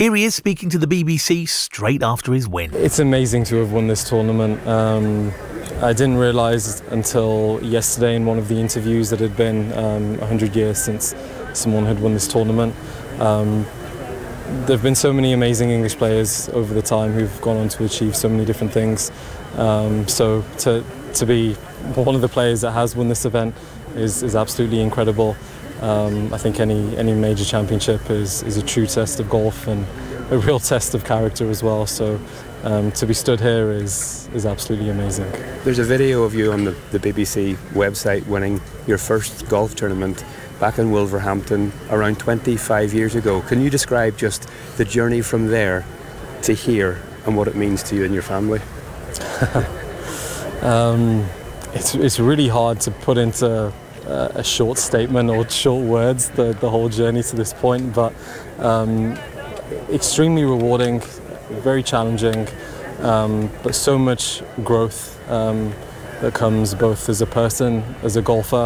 Here he is speaking to the BBC straight after his win. It's amazing to have won this tournament. I didn't realise until yesterday in one of the interviews that it had been 100 years since someone had won this tournament. There have been so many amazing English players over the time who've gone on to achieve so many different things. So to be one of the players that has won this event is absolutely incredible. I think any major championship is a true test of golf and a real test of character as well. So to be stood here is absolutely amazing. There's a video of you on the BBC website winning your first golf tournament back in Wolverhampton around 25 years ago. Can you describe just the journey from there to here and what it means to you and your family? It's really hard to put into a short statement or short words the whole journey to this point, but extremely rewarding, very challenging, but so much growth that comes both as a person, as a golfer,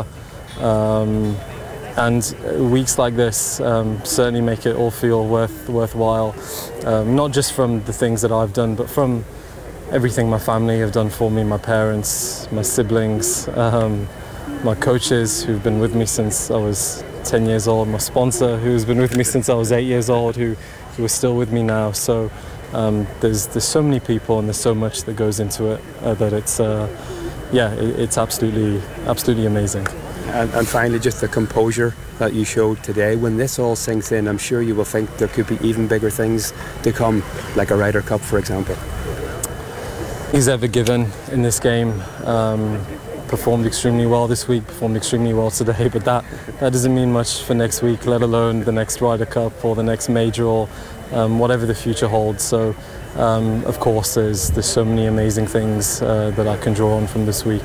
and weeks like this certainly make it all feel worthwhile, not just from the things that I've done, but from everything my family have done for me, my parents, my siblings, my coaches who've been with me since I was 10 years old, my sponsor who's been with me since I was 8 years old, who is still with me now. So there's so many people and there's so much that goes into it that it's absolutely amazing. And finally, just the composure that you showed today. When this all sinks in, I'm sure you will think there could be even bigger things to come, like a Ryder Cup, for example. He's Ever Given in this game. Performed extremely well this week, performed extremely well today, but that doesn't mean much for next week, let alone the next Ryder Cup or the next major or whatever the future holds. So, of course, there's so many amazing things that I can draw on from this week,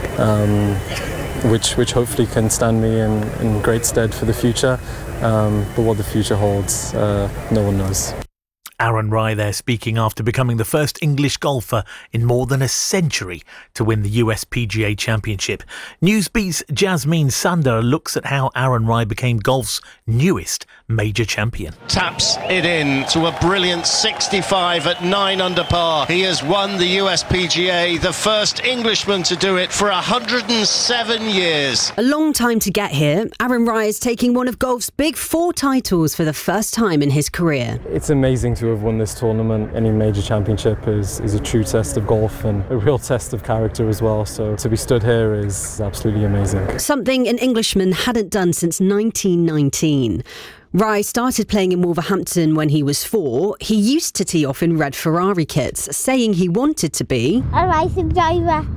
which hopefully can stand me in great stead for the future. But what the future holds, no one knows. Aaron Rai there speaking after becoming the first English golfer in more than a century to win the US PGA Championship. Newsbeat's Jasmine Sander looks at how Aaron Rai became golf's newest major champion. Taps it in to a brilliant 65 at 9 under par. He has won the US PGA, the first Englishman to do it for 107 years. A long time to get here. Aaron Rai is taking one of golf's big 4 titles for the first time in his career. It's amazing to have won this tournament. Any major championship is a true test of golf and a real test of character as well. So to be stood here is absolutely amazing. Something an Englishman hadn't done since 1919. Rai started playing in Wolverhampton when he was 4. He used to tee off in red Ferrari kits, saying he wanted to be a racing driver.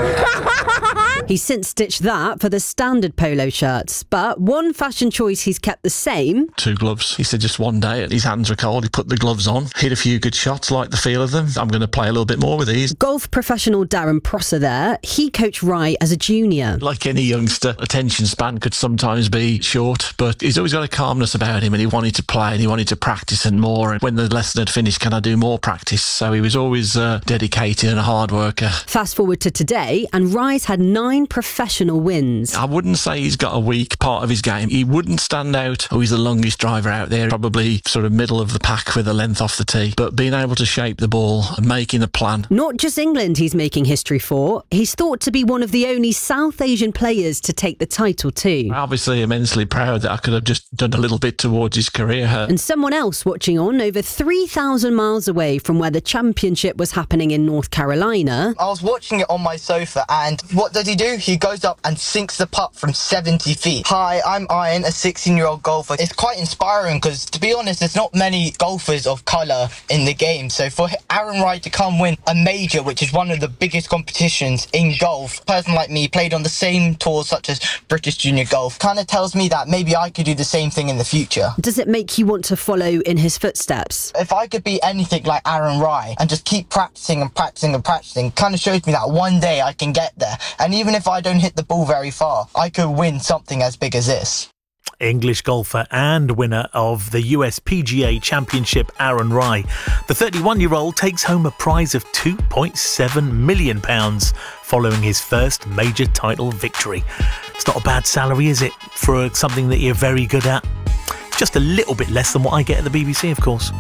He's since ditched that for the standard polo shirts, but one fashion choice he's kept the same. 2 gloves. He said just one day his hands were cold, he put the gloves on, hit a few good shots, liked the feel of them. I'm going to play a little bit more with these. Golf professional Darren Prosser there. He coached Rai as a junior. Like any youngster, attention span could sometimes be short, but he's always got a calmness about him and he wanted to play and he wanted to practice and more. And when the lesson had finished, can I do more practice? So he was always dedicated and a hard worker. Fast forward to today and Rai's had 9 professional wins. I wouldn't say he's got a weak part of his game. He wouldn't stand out, he's the longest driver out there, probably sort of middle of the pack with the length off the tee. But being able to shape the ball and making a plan. Not just England he's making history for. He's thought to be one of the only South Asian players to take the title too. Obviously immensely proud that I could have just done a little bit towards his career. And someone else watching on over 3,000 miles away from where the championship was happening in North Carolina. I was watching it on my sofa and what does he do? He goes up and sinks the putt from 70 feet. Hi, I'm Ian, a 16-year-old golfer. It's quite inspiring because, to be honest, there's not many golfers of colour in the game. So for Aaron Rai to come win a major, which is one of the biggest competitions in golf, a person like me played on the same tours such as British Junior Golf, kind of tells me that maybe I could do the same thing in the future. Does it make you want to follow in his footsteps? If I could be anything like Aaron Rai and just keep practicing and practicing and practicing, kind of shows me that one day I can get there. And even if I don't hit the ball very far, I could win something as big as this. English golfer and winner of the US PGA Championship, Aaron Rai. The 31-year-old takes home a prize of £2.7 million following his first major title victory. It's not a bad salary, is it, for something that you're very good at? Just a little bit less than what I get at the BBC, of course.